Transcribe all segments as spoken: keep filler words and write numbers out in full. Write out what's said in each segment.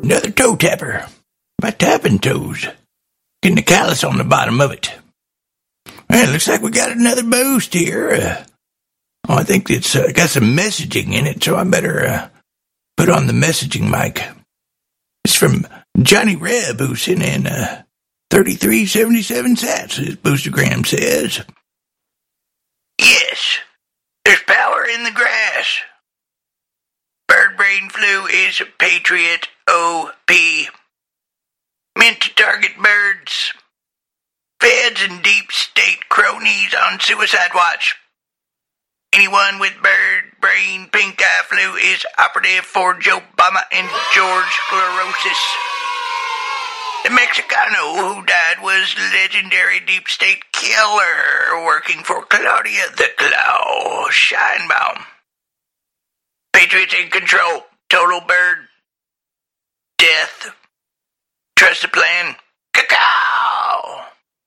another toe tapper. My tapping toes. Getting the callus on the bottom of it. Well, it looks like we got another boost here. Uh, oh, I think it's uh, got some messaging in it, so I better uh, put on the messaging mic. It's from Johnny Reb, who sent in uh, thirty-three seventy-seven sats, his boostergram says. Yes, there's power in the grass. Bird brain flu is Patriot O P. Meant to target birds. Feds and deep state cronies on suicide watch. Anyone with bird brain pink eye flu is operative for Joe Obama and George Sclerosis. The Mexicano who died was legendary deep state killer working for Claudia the Claw Scheinbaum. Patriots in control. Total bird death. Trust the plan. Cacao!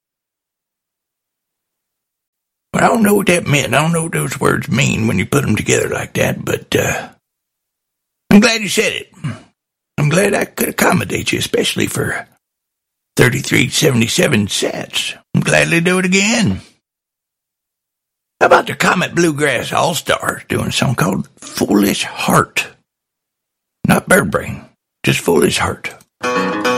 Well, I don't know what that meant. I don't know what those words mean when you put them together like that, but uh, I'm glad you said it. I'm glad I could accommodate you, especially for thirty-three seventy-seven sats. I'm glad to do it again. How about the Comet Bluegrass All-Stars doing a song called Foolish Heart? Not Bird Brain, just Foolish Heart.